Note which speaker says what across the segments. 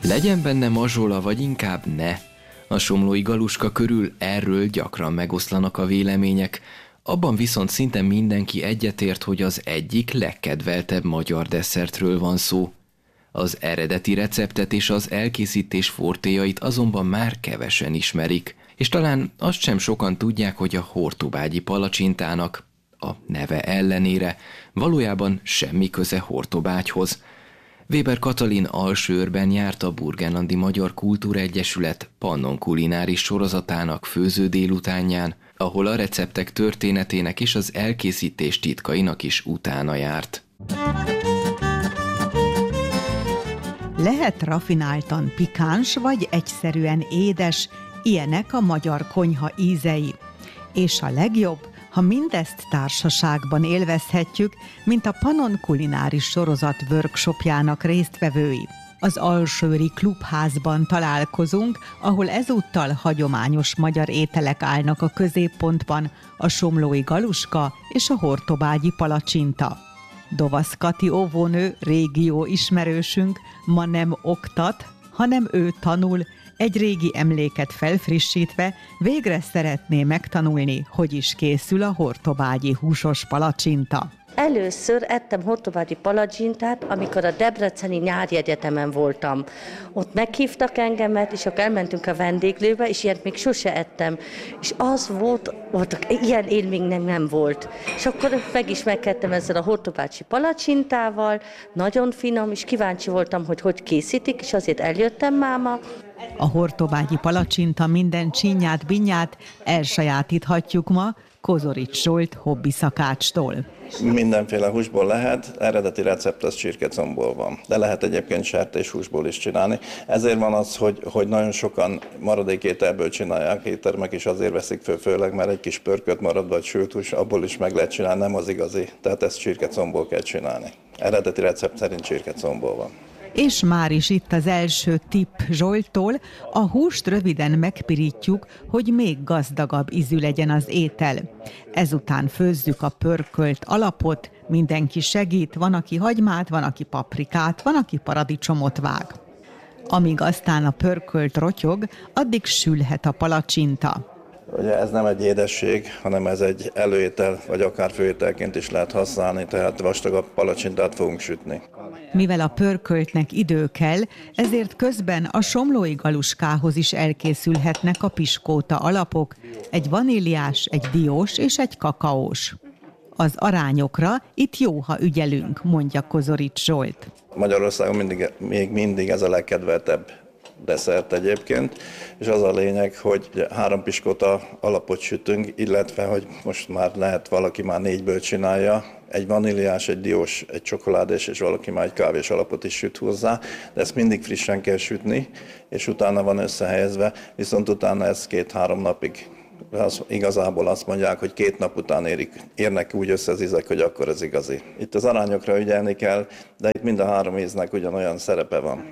Speaker 1: Legyen benne mazsola, vagy inkább ne. A somlói galuska körül erről gyakran megoszlanak a vélemények, abban viszont szinte mindenki egyetért, hogy az egyik legkedveltebb magyar desszertről van szó. Az eredeti receptet és az elkészítés fortéjait azonban már kevesen ismerik, és talán azt sem sokan tudják, hogy a hortobágyi palacsintának, a neve ellenére, valójában semmi köze Hortobágyhoz. Weber Katalin Alsőrben járt a Burgenlandi Magyar Kultúraegyesület Pannon kulináris sorozatának főző délutánján, ahol a receptek történetének és az elkészítés titkainak is utána járt.
Speaker 2: Lehet rafináltan pikáns vagy egyszerűen édes, ilyenek a magyar konyha ízei. És a legjobb, ha mindezt társaságban élvezhetjük, mint a Pannon kulináris sorozat workshopjának résztvevői. Az Alsőri Klubházban találkozunk, ahol ezúttal hagyományos magyar ételek állnak a középpontban, a somlói galuska és a hortobágyi palacsinta. Dovasz Kati óvónő, régió ismerősünk, ma nem oktat, hanem ő tanul, egy régi emléket felfrissítve végre szeretné megtanulni, hogy is készül a hortobágyi húsos palacsinta.
Speaker 3: Először ettem hortobágyi palacsintát, amikor a Debreceni Nyári Egyetemen voltam. Ott meghívtak engemet, és akkor elmentünk a vendéglőbe, és ilyet még sose ettem. És az volt ilyen élmény nem volt. És akkor megismerkedtem ezzel a hortobágyi palacsintával, nagyon finom, és kíváncsi voltam, hogy készítik, és azért eljöttem máma.
Speaker 2: A hortobágyi palacsinta minden csínyát, binyát elsajátíthatjuk ma Kozorics Zsolt hobbi szakácstól.
Speaker 4: Mindenféle húsból lehet, eredeti recept az csirkecomból van, de lehet egyébként sertéshúsból is csinálni. Ezért van az, hogy nagyon sokan maradékételből csinálják éttermek, és azért veszik föl, főleg, mert egy kis pörkölt marad, vagy sült hús, abból is meg lehet csinálni, nem az igazi. Tehát ezt csirkecomból kell csinálni. Eredeti recept szerint csirkecomból van.
Speaker 2: És már is itt az első tipp Zsolttól, a húst röviden megpirítjuk, hogy még gazdagabb ízű legyen az étel. Ezután főzzük a pörkölt alapot, mindenki segít, van, aki hagymát, van, aki paprikát, van, aki paradicsomot vág. Amíg aztán a pörkölt rotyog, addig sülhet a palacsinta.
Speaker 4: Ugye ez nem egy édesség, hanem ez egy előétel, vagy akár főételként is lehet használni, tehát vastagabb palacsintát fogunk sütni.
Speaker 2: Mivel a pörköltnek idő kell, ezért közben a somlói galuskához is elkészülhetnek a piskóta alapok, egy vaníliás, egy diós és egy kakaós. Az arányokra itt jó, ha ügyelünk, mondja Kozorics Zsolt.
Speaker 4: Magyarországon még mindig ez a legkedveltebb desszert egyébként, és az a lényeg, hogy 3 piskóta alapot sütünk, illetve, hogy most már lehet, valaki már 4-ből csinálja, egy vaníliás, egy diós, egy csokoládés, és valaki már egy kávés alapot is süt hozzá, de ezt mindig frissen kell sütni, és utána van összehelyezve, viszont utána ez 2-3 napig. Igazából azt mondják, hogy 2 nap után érnek úgy össze az ízek, hogy akkor ez igazi. Itt az arányokra ügyelni kell, de itt mind a 3 íznek ugyanolyan szerepe van.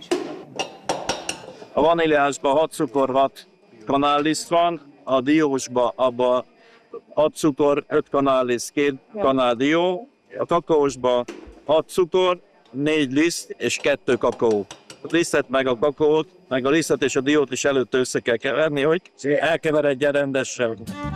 Speaker 5: A vaníliásban 6 cukor, 6 kanálliszt van, a diósban abban 6 cukor, 5 kanálliszt, 2 kanál dió, a kakaósban 6 cukor, 4 liszt és 2 kakaó. A lisztet meg a kakaót, meg a lisztet és a diót is előtte össze kell keverni, hogy elkeveredjen rendesen.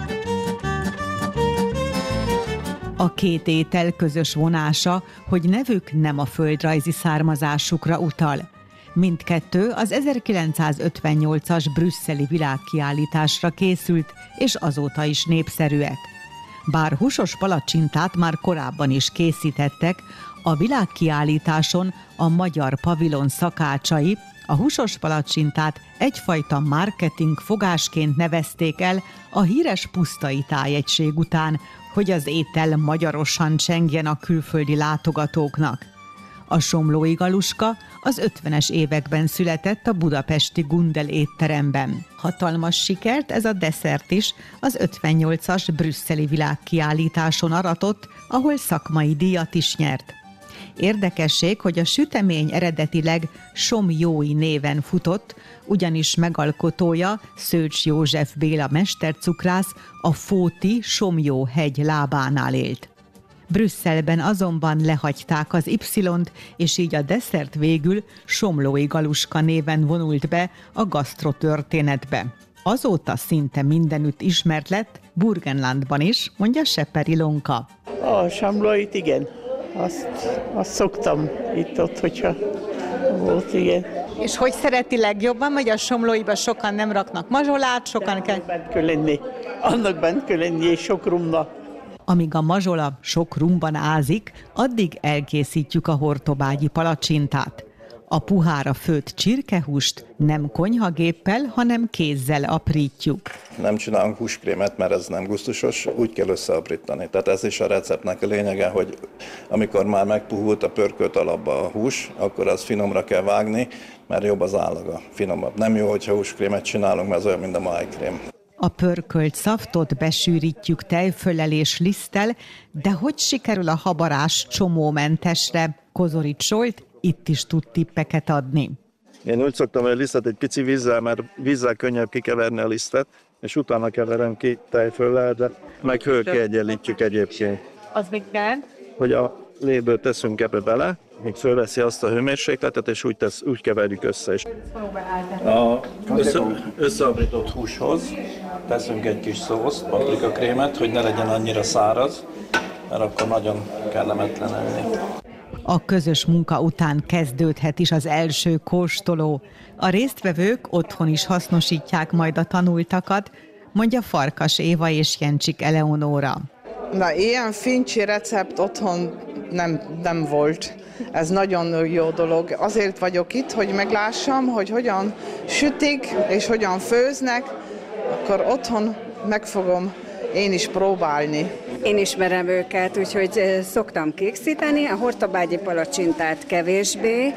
Speaker 2: A két étel közös vonása, hogy nevük nem a földrajzi származásukra utal. Mindkettő az 1958-as brüsszeli világkiállításra készült, és azóta is népszerűek. Bár húsos palacsintát már korábban is készítettek, a világkiállításon a magyar pavilon szakácsai a húsos palacsintát egyfajta marketing fogásként nevezték el a híres pusztai tájegység után, hogy az étel magyarosan csengjen a külföldi látogatóknak. A somlói galuska az 50-es években született a budapesti Gundel étteremben. Hatalmas sikert ez a desszert is az 58-as brüsszeli világkiállításon aratott, ahol szakmai díjat is nyert. Érdekesség, hogy a sütemény eredetileg Somjói néven futott, ugyanis megalkotója Szőcs József Béla mestercukrász a Fóti Somjó-hegy lábánál élt. Brüsszelben azonban lehagyták az Y-t, és így a desszert végül Somlói Galuska néven vonult be a gasztrotörténetbe. Azóta szinte mindenütt ismert lett, Burgenlandban is, mondja Seper Ilonka.
Speaker 6: A Somlóit igen, azt szoktam itt-ott, hogyha volt, igen.
Speaker 2: És hogy szereti legjobban, hogy a Somlóiba sokan nem raknak mazsolát, sokan kell...
Speaker 6: Bent kell lenni. Annak bent kell lenni, és sok rumba.
Speaker 2: Amíg a mazsola sok rumban ázik, addig elkészítjük a hortobágyi palacsintát. A puhára főtt csirkehúst nem konyhagéppel, hanem kézzel aprítjuk.
Speaker 4: Nem csinálunk húskrémet, mert ez nem gusztusos, úgy kell összeaprítani. Tehát ez is a receptnek a lényege, hogy amikor már megpuhult a pörkölt alapba a hús, akkor az finomra kell vágni, mert jobb az állaga, finomabb. Nem jó, hogyha húskrémet csinálunk, mert ez olyan, mint a májkrém.
Speaker 2: A pörkölt szaftot besűrítjük tejföllel és liszttel, de hogy sikerül a habarás csomómentesre? Kozorit Zsolt itt is tud tippeket adni.
Speaker 5: Én úgy szoktam, hogy a lisztet egy pici vízzel, mert vízzel könnyebb kikeverni a lisztet, és utána keverem ki tejföllel, de meg fölkiegyenlítjük egyébként.
Speaker 2: Az még kell?
Speaker 5: Hogy a léből teszünk ebbe bele, még fölveszi azt a hőmérsékletet, és úgy keverjük össze. A összeaprított húshoz teszünk egy kis szószt, paprikakrémet, hogy ne legyen annyira száraz, mert akkor nagyon kellemetlen enni.
Speaker 2: A közös munka után kezdődhet is az első kóstoló. A résztvevők otthon is hasznosítják majd a tanultakat, mondja Farkas Éva és Jencsik Eleonóra.
Speaker 7: Na, ilyen fincsi recept otthon nem volt. Ez nagyon jó dolog. Azért vagyok itt, hogy meglássam, hogy hogyan sütik és hogyan főznek, akkor otthon meg fogom én is próbálni.
Speaker 8: Én ismerem őket, úgyhogy szoktam készíteni, a hortobágyi palacsintát kevésbé,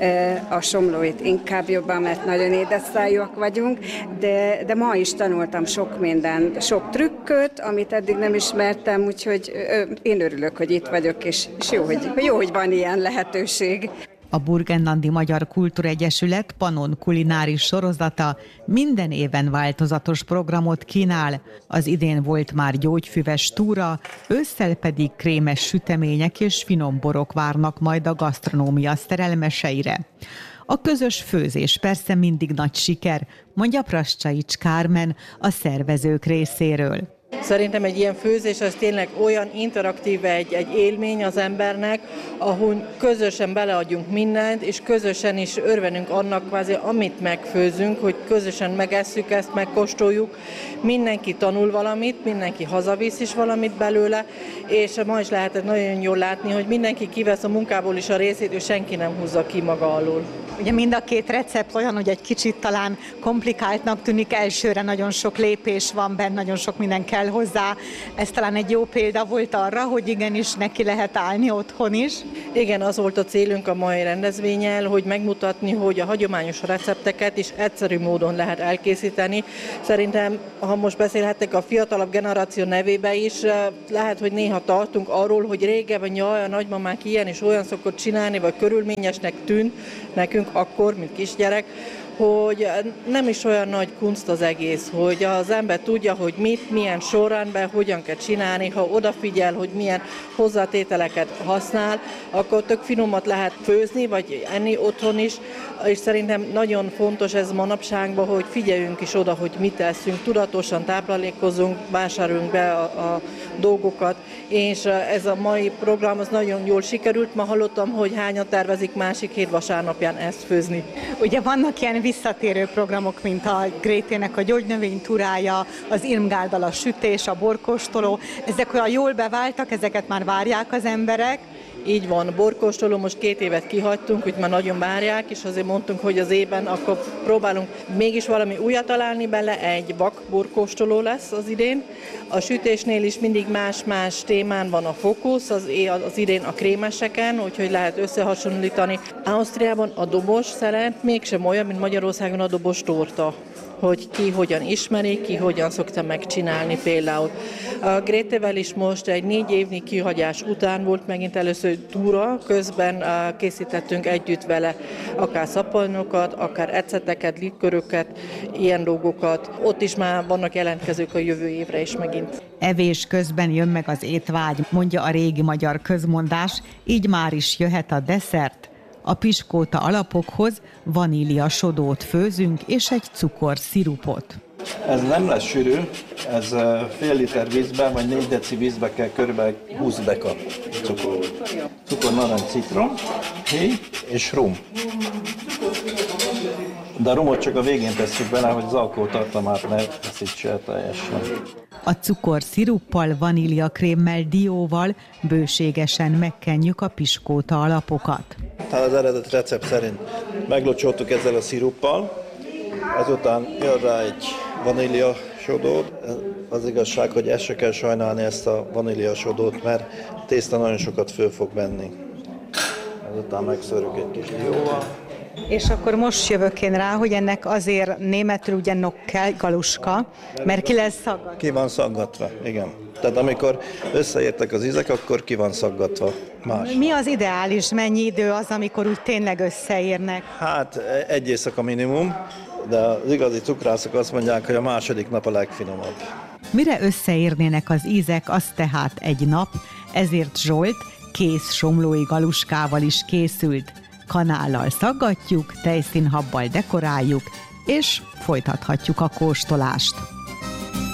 Speaker 8: a somlóit inkább jobban, mert nagyon édesszájúak vagyunk, de ma is tanultam sok mindent, sok trükköt, amit eddig nem ismertem, úgyhogy én örülök, hogy itt vagyok, és jó, hogy van ilyen lehetőség.
Speaker 2: A Burgenlandi Magyar Kultúregyesület Pannon kulináris sorozata minden éven változatos programot kínál. Az idén volt már gyógyfüves túra, ősszel pedig krémes sütemények és finom borok várnak majd a gasztronómia szerelmeseire. A közös főzés persze mindig nagy siker, mondja Prascsaics Kármen a szervezők részéről.
Speaker 9: Szerintem egy ilyen főzés az tényleg olyan interaktív egy élmény az embernek, ahol közösen beleadjunk mindent, és közösen is örvenünk annak kvázi, amit megfőzünk, hogy közösen megesszük ezt, megkóstoljuk. Mindenki tanul valamit, mindenki hazavisz is valamit belőle, és ma is lehetett nagyon jól látni, hogy mindenki kivesz a munkából is a részét, és senki nem húzza ki maga alól.
Speaker 2: Ugye mind a két recept olyan, hogy egy kicsit talán komplikáltnak tűnik, elsőre nagyon sok lépés van benne, nagyon sok minden kell hozzá. Ez talán egy jó példa volt arra, hogy igenis neki lehet állni otthon is.
Speaker 9: Igen, az volt a célunk a mai rendezvénnyel, hogy megmutatni, hogy a hagyományos recepteket is egyszerű módon lehet elkészíteni. Szerintem, ha most beszélhetek a fiatalabb generáció nevébe is, lehet, hogy néha tartunk arról, hogy régebben jaj, a nagymamák ilyen és olyan szokott csinálni, vagy körülményesnek tűnt nekünk akkor, mint kisgyerek, hogy nem is olyan nagy kunst az egész, hogy az ember tudja, hogy mit, milyen sorrendben, hogyan kell csinálni, ha odafigyel, hogy milyen hozzátételeket használ, akkor tök finomat lehet főzni, vagy enni otthon is, és szerintem nagyon fontos ez manapságban, hogy figyeljünk is oda, hogy mit teszünk, tudatosan táplálékozunk, vásárolunk be a dolgokat, és ez a mai program az nagyon jól sikerült. Ma hallottam, hogy hányan tervezik másik hét vasárnapján ezt főzni.
Speaker 2: Ugye vannak ilyen visszatérő programok, mint a Grétének a gyógynövénytúrája, az Irmgárddal a sütés, a borkóstoló. Ezek olyan jól beváltak, ezeket már várják az emberek.
Speaker 9: Így van, borkóstoló, most 2 évet kihagytunk, hogy már nagyon várják, és azért mondtunk, hogy az évben akkor próbálunk mégis valami újat találni bele, egy vak borkóstoló lesz az idén. A sütésnél is mindig más-más témán van a fókusz, az idén a krémeseken, úgyhogy lehet összehasonlítani. Ausztriában a dobos szeret mégsem olyan, mint Magyarországon a dobos torta. hogy ki hogyan ismeri, ki hogyan szokta megcsinálni például. A Grétével is most egy 4 évnyi kihagyás után volt megint először túra, közben készítettünk együtt vele akár szappanokat, akár eceteket, likköröket, ilyen dolgokat. Ott is már vannak jelentkezők a jövő évre is megint.
Speaker 2: Evés közben jön meg az étvágy, mondja a régi magyar közmondás, így már is jöhet a desszert. A piskóta alapokhoz vaníliasodót főzünk és egy cukorszirupot.
Speaker 4: Ez nem lesz sűrű, ez fél liter vízbe, vagy 4 deci vízbe kell körülbelül 20 deka cukor. Cukor, narancs, citrom, héj és rum. De a rumot csak a végén tesszük bele, hogy az alkoholtartalmát ne veszítse el teljesen.
Speaker 2: A cukorsziruppal, vaníliakrémmel, dióval bőségesen megkenjük a piskóta alapokat.
Speaker 4: Tehát az eredeti recept szerint meglocsoltuk ezzel a sziruppal, ezután jön rá egy vaníliasodót. Az igazság, hogy ezt se kell sajnálni, ezt a vaníliasodót, mert a tészta nagyon sokat föl fog venni. Ezután megszörjük egy kis dióval.
Speaker 2: És akkor most jövök én rá, hogy ennek azért németül ugye nokkel, galuska, mert ki lesz szaggatva.
Speaker 4: Ki van szaggatva, igen. Tehát amikor összeértek az ízek, akkor ki van szaggatva más.
Speaker 2: Mi az ideális, mennyi idő az, amikor úgy tényleg összeérnek?
Speaker 4: Hát egy éjszaka minimum, de az igazi cukrászok azt mondják, hogy a második nap a legfinomabb.
Speaker 2: Mire összeérnének az ízek, az tehát egy nap, ezért Zsolt kész somlói galuskával is készült. Kanállal szaggatjuk, tejszínhabbal dekoráljuk, és folytathatjuk a kóstolást.